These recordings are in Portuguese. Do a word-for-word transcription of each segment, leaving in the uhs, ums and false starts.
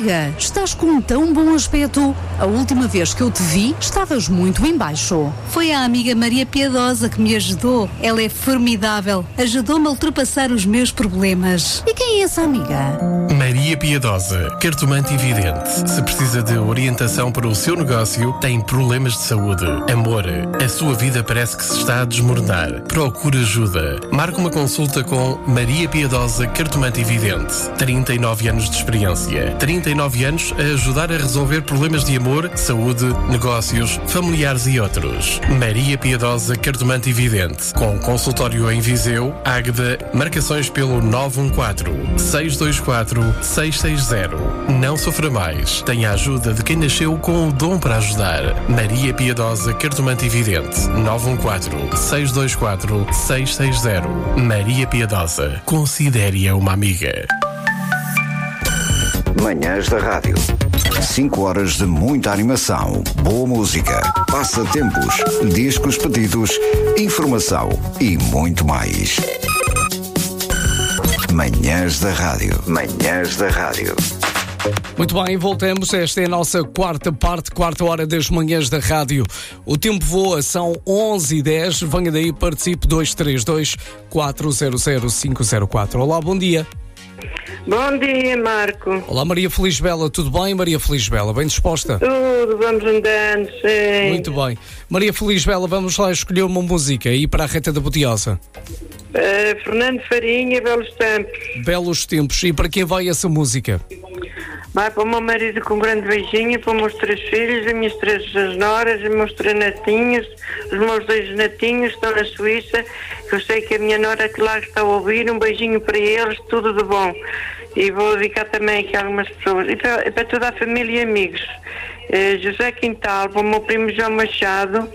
amiga, estás com um tão bom aspecto. A última vez que eu te vi, estavas muito em baixo. Foi a amiga Maria Piedosa que me ajudou. Ela é formidável. Ajudou-me a ultrapassar os meus problemas. E quem é essa amiga? Maria Piedosa, cartomante e vidente. Se precisa de orientação para o seu negócio, tem problemas de saúde, amor, a sua vida parece que se está a desmoronar. Procure ajuda. Marque uma consulta com Maria Piedosa, cartomante e vidente. trinta e nove anos de experiência. trinta e nove anos a ajudar a resolver problemas de amor, saúde, negócios, familiares e outros. Maria Piedosa, cartomante e vidente. Com consultório em Viseu, Águeda, marcações pelo nove um quatro, seis dois quatro, seis seis zero. Não sofra mais. Tenha a ajuda de quem nasceu com o dom para ajudar. Maria Piedosa, cartomante e vidente. nove um quatro, seis dois quatro, seis seis zero. Maria Piedosa. Considere-a uma amiga. Manhãs da Rádio. cinco horas de muita animação, boa música, passatempos, discos pedidos, informação e muito mais. Manhãs da Rádio. Manhãs da Rádio. Muito bem, voltamos. Esta é a nossa quarta parte, quarta hora das Manhãs da Rádio. O tempo voa, são onze e dez. Venha daí, participe. Dois três dois, quatro zero zero, cinco zero quatro. Olá, bom dia. Bom dia, Marco. Olá, Maria Felisbela. Tudo bem, Maria Felisbela? Bem disposta? Tudo, vamos andando, sim. Muito bem. Maria Felisbela, vamos lá escolher uma música aí para a reta da Bodiosa. Uh, Fernando Farinha, Belos Tempos. Belos Tempos. E para quem vai essa música? Vai para o meu marido com um grande beijinho, para os meus três filhos, as minhas três noras, os meus três netinhos, os meus dois netinhos que estão na Suíça, que eu sei que a minha nora que lá está a ouvir, um beijinho para eles, tudo de bom. E vou dedicar também aqui a algumas pessoas, e para, para toda a família e amigos. Uh, José Quintal, para o meu primo João Machado,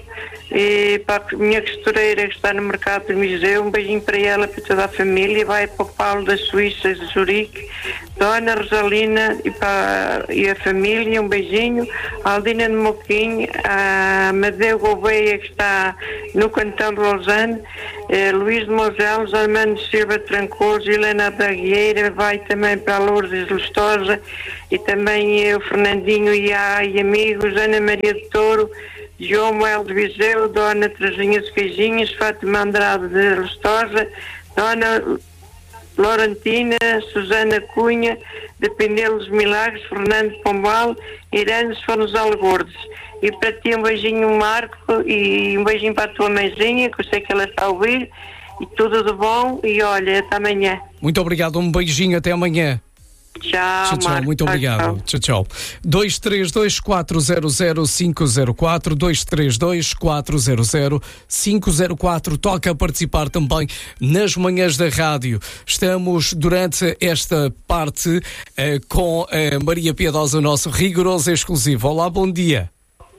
e para a minha costureira que está no mercado do Museu, um beijinho para ela, para toda a família. Vai para o Paulo da Suíça, de Zurique, Dona Rosalina e, para, e a família, um beijinho. A Aldina de Moquim, a Amadeu Gouveia que está no Cantão de Lausanne, eh, Luís de Moselos, Armando Silva Trancoso, Helena da Guieira, vai também para a Lourdes Lustosa, e também eu, Fernandinho e a e amigos, Ana Maria de Touro, João Moel de Viseu, Dona Teresinha de Queijinhos, Fátima Andrade de Lustosa, Dona Florentina, Susana Cunha, de Pindelos Milagres, Fernando Pombal, Irene Fonos Algordes. E para ti um beijinho, Marco, e um beijinho para a tua mãezinha, que eu sei que ela está a ouvir, e tudo de bom, e olha, até amanhã. Muito obrigado, um beijinho, até amanhã. Tchau, tchau, tchau. Marco. Muito obrigado. Tchau, tchau. dois três dois, quatro zero zero, cinco zero quatro, dois três dois, quatro zero zero, cinco zero quatro. Toca a participar também nas Manhãs da Rádio. Estamos durante esta parte uh, com a Maria Piedosa, o nosso rigoroso exclusivo. Olá, bom dia.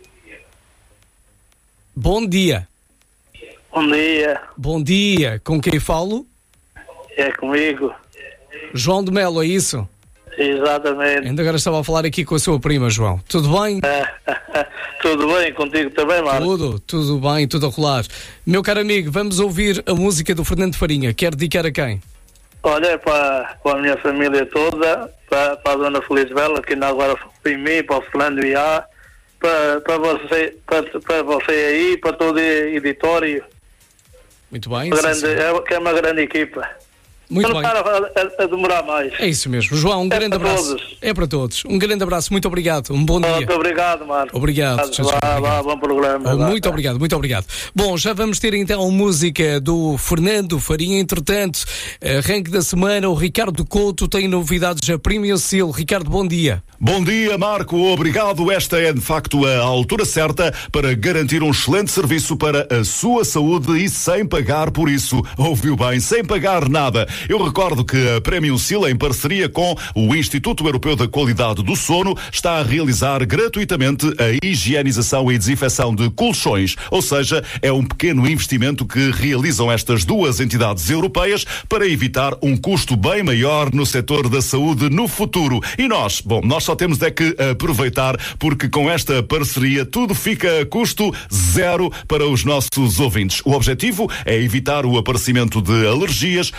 Bom dia. Bom dia. Bom dia. Com quem falo? É comigo. João de Melo, é isso? Exatamente. Ainda agora estava a falar aqui com a sua prima, João. Tudo bem? Tudo bem, contigo também, Marco? Tudo, tudo bem, tudo a rolar. Meu caro amigo, vamos ouvir a música do Fernando Farinha. Quer dedicar a quem? Olha, para, para a minha família toda, para, para a Dona Felisbela, que ainda agora foi em mim, para o Fernando Iá, para, para, você, para, para você aí, para todo o editório. Muito bem. Grande, sim, sim. É, que é uma grande equipa. Muito não bem. para a, a demorar mais. É isso mesmo. João, um é grande abraço. Todos. É para todos. Um grande abraço, muito obrigado. Um bom dia. Muito obrigado, Marco. Obrigado. Tchau, tchau, vá, obrigado. Vá, bom programa. Oh, vá. muito obrigado, muito obrigado. Bom, já vamos ter então música do Fernando Farinha. Entretanto, arranque da semana, o Ricardo Couto tem novidades a Premium Seal. Ricardo, bom dia. Bom dia, Marco. Obrigado. Esta é, de facto, a altura certa para garantir um excelente serviço para a sua saúde e sem pagar por isso. Ouviu bem? Sem pagar nada. Eu recordo que a Premium Seal, em parceria com o Instituto Europeu da Qualidade do Sono, está a realizar gratuitamente a higienização e desinfecção de colchões. Ou seja, é um pequeno investimento que realizam estas duas entidades europeias para evitar um custo bem maior no setor da saúde no futuro. E nós, bom, nós só temos é que aproveitar, porque com esta parceria tudo fica a custo zero para os nossos ouvintes. O objetivo é evitar o aparecimento de alergias, agravamento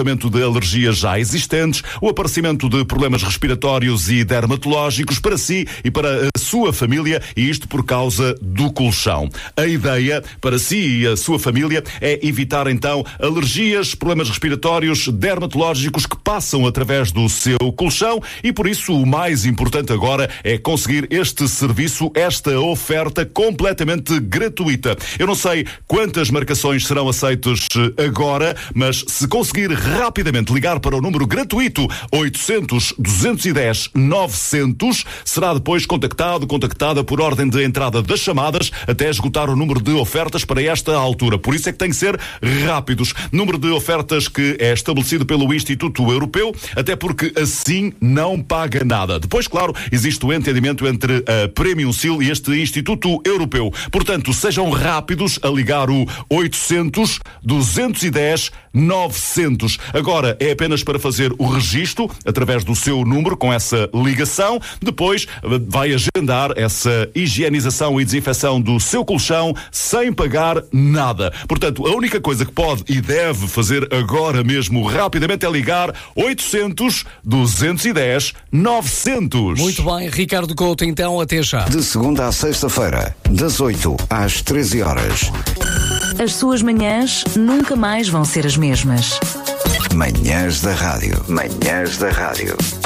tratamento de alergias já existentes, o aparecimento de problemas respiratórios e dermatológicos para si e para a sua família, e isto por causa do colchão. A ideia para si e a sua família é evitar então alergias, problemas respiratórios, dermatológicos que passam através do seu colchão, e por isso o mais importante agora é conseguir este serviço, esta oferta completamente gratuita. Eu não sei quantas marcações serão aceitas agora, mas se conseguir rapidamente ligar para o número gratuito oitocentos, duzentos e dez, novecentos, será depois contactado, contactada por ordem de entrada das chamadas até esgotar o número de ofertas para esta altura. Por isso é que tem que ser rápidos. Número de ofertas que é estabelecido pelo Instituto Europeu, até porque assim não paga nada. Depois, claro, existe o entendimento entre a Premium Seal e este Instituto Europeu. Portanto, sejam rápidos a ligar o oitocentos, duzentos e dez, novecentos. Agora é apenas para fazer o registro através do seu número com essa ligação. Depois vai agendar essa higienização e desinfecção do seu colchão sem pagar nada. Portanto, a única coisa que pode e deve fazer agora mesmo rapidamente é ligar oitocentos, duzentos e dez, novecentos. Muito bem, Ricardo Couto, então até já. De segunda à sexta-feira, das oito às treze horas. As suas manhãs nunca mais vão ser as mesmas. Manhãs da Rádio. Manhãs da Rádio.